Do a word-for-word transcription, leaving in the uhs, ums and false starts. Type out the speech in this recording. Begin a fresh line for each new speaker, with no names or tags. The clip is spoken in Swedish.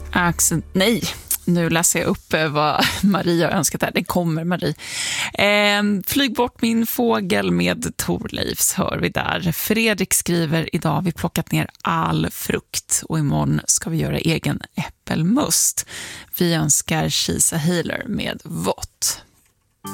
Accent, nej. Nu läser jag upp vad Maria har önskat här. Det kommer, Marie. Eh, flyg bort min fågel med Torleifs hör vi där. Fredrik skriver, idag har vi plockat ner all frukt och imorgon ska vi göra egen äppelmust. Vi önskar She's a Healer med Vott.